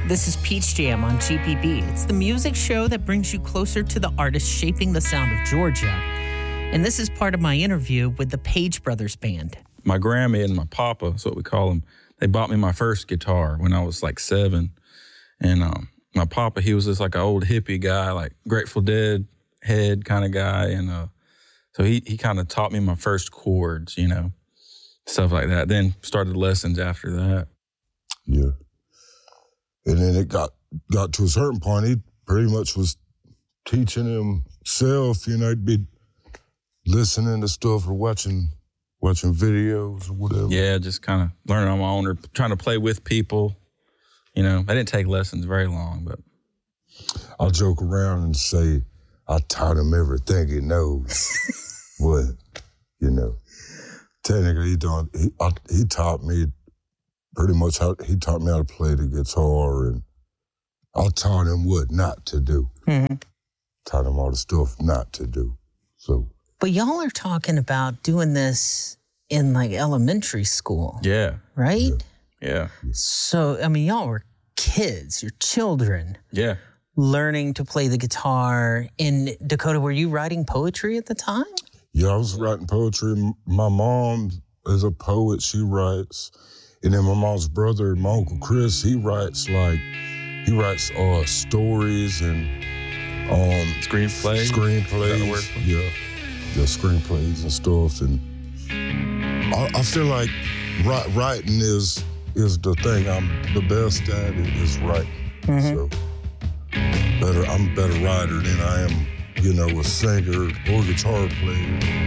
This is Peach Jam on GPB. It's the music show that brings you closer to the artists shaping the sound of Georgia. And this is part of my interview with the Page Brothers Band. My Grammy and my papa, that's what we call them, they bought me my first guitar when I was like 7. And my papa, he was just like an old hippie guy, like Grateful Dead head kind of guy. And so he kind of taught me my first chords, you know, stuff like that. Then started lessons after that. Yeah. And then it got to a certain point, he pretty much was teaching himself, you know, he'd be listening to stuff or watching videos or whatever. Yeah, just kind of learning on my own or trying to play with people. You know, I didn't take lessons very long, but. I'll joke around and say, I taught him everything he knows. But, you know, technically he taught me pretty much he taught me how to play the guitar, and I taught him what not to do. Mm-hmm. Taught him all the stuff not to do. So. But y'all are talking about doing this in like elementary school. Yeah. Right? Yeah. So, I mean, y'all were kids, you're children. Yeah. Learning to play the guitar. In Dakota, were you writing poetry at the time? Yeah, I was writing poetry. My mom is a poet, she writes. And then my mom's brother, my Uncle Chris, he writes stories and screenplays. Yeah, screenplays and stuff. And I feel like writing is the thing I'm the best at. Is writing. Mm-hmm. So I'm a better writer than I am, you know, a singer or guitar player.